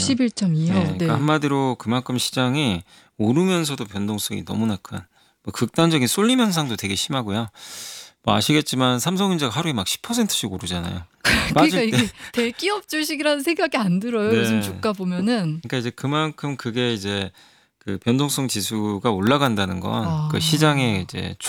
11.2요. 네, 네. 그러니까 한마디로 그만큼 시장이 오르면서도 변동성이 너무나 큰 극단적인 쏠림 현상도 되게 심하고요. 아시겠지만 삼성전자가 하루에 막 10%씩 오르잖아요. 그러니까 빠질 때 이게 대기업 주식이라는 생각이 안 들어요. 요즘 네. 주가 보면은. 그러니까 이제 그만큼 그게 이제 그 변동성 지수가 올라간다는 건 그 시장의 아. 이제